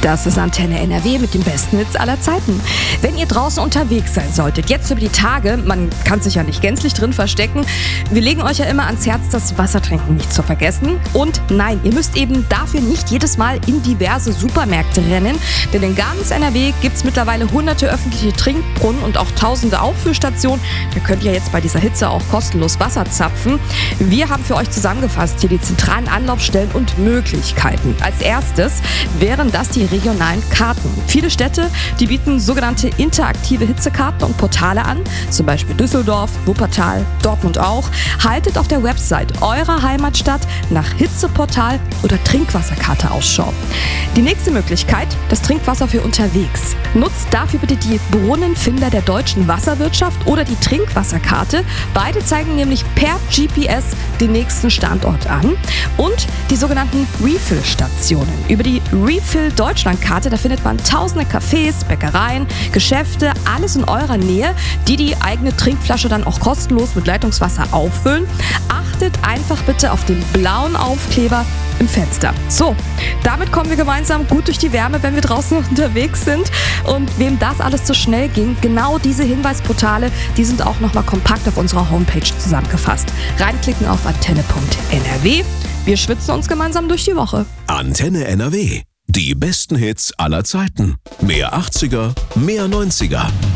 Das ist Antenne NRW mit den besten Hits aller Zeiten. Wenn ihr draußen unterwegs sein solltet, jetzt über die Tage, man kann sich ja nicht gänzlich drin verstecken, wir legen euch ja immer ans Herz, das Wassertrinken nicht zu vergessen. Und nein, ihr müsst eben dafür nicht jedes Mal in diverse Supermärkte rennen, denn in ganz NRW gibt es mittlerweile hunderte öffentliche Trinkbrunnen und auch tausende Auffüllstationen. Da könnt ihr jetzt bei dieser Hitze auch kostenlos Wasser zapfen. Wir haben für euch zusammengefasst hier die zentralen Anlaufstellen und Möglichkeiten. Als erstes wären das die regionalen Karten. Viele Städte, die bieten sogenannte interaktive Hitzekarten und Portale an, zum Beispiel Düsseldorf, Wuppertal, Dortmund auch. Haltet auf der Website eurer Heimatstadt nach Hitzeportal oder Trinkwasserkarte Ausschau. Die nächste Möglichkeit, das Trinkwasser für unterwegs. Nutzt dafür bitte die Brunnenfinder der deutschen Wasserwirtschaft oder die Trinkwasserkarte. Beide zeigen nämlich per GPS den nächsten Standort an. Und die sogenannten Refill-Stationen. Über die Refill Deutschlandkarte, da findet man tausende Cafés, Bäckereien, Geschäfte, alles in eurer Nähe, die die eigene Trinkflasche dann auch kostenlos mit Leitungswasser auffüllen. Achtet einfach bitte auf den blauen Aufkleber im Fenster. So, damit kommen wir gemeinsam gut durch die Wärme, wenn wir draußen unterwegs sind. Und wem das alles zu schnell ging, genau diese Hinweisportale, die sind auch nochmal kompakt auf unserer Homepage zusammengefasst. Reinklicken auf antenne.nrw. Wir schwitzen uns gemeinsam durch die Woche. Antenne NRW. Die besten Hits aller Zeiten. Mehr 80er, mehr 90er.